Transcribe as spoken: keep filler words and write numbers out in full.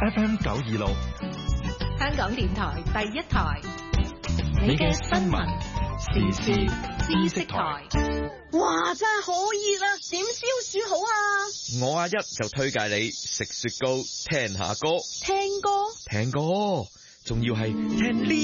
F M 九二六， 香港電台第一台， 你嘅新聞時事知識台。 哇，真係好熱啊！點消暑好啊？ 我阿一就推介你食雪糕，聽下歌， 聽歌， 聽歌，仲要係聽呢。